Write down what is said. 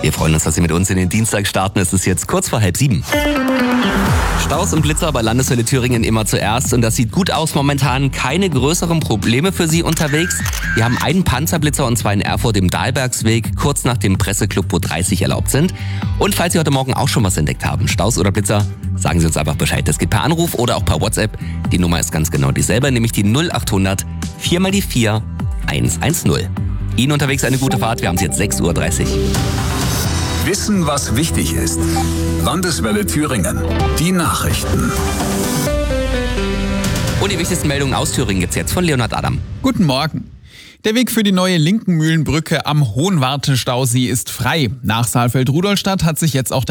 Wir freuen uns, dass Sie mit uns in den Dienstag starten. Es ist jetzt kurz vor 6:30. Staus und Blitzer bei Landeshölle Thüringen immer zuerst. Und das sieht gut aus momentan. Keine größeren Probleme für Sie unterwegs. Wir haben einen Panzerblitzer und zwar in Erfurt im Dahlbergsweg, kurz nach dem Presseclub, wo 30 erlaubt sind. Und falls Sie heute Morgen auch schon was entdeckt haben, Staus oder Blitzer, sagen Sie uns einfach Bescheid. Das geht per Anruf oder auch per WhatsApp. Die Nummer ist ganz genau dieselbe, nämlich die 0800 4x4 110. Ihnen unterwegs eine gute Fahrt. Wir haben es jetzt 6:30 Uhr. Wissen, was wichtig ist. Landeswelle Thüringen. Die Nachrichten. Und die wichtigsten Meldungen aus Thüringen gibt's jetzt von Leonhard Adam. Guten Morgen. Der Weg für die neue Linkenmühlenbrücke am Hohenwarte-Stausee ist frei. Nach Saalfeld-Rudolstadt hat sich jetzt auch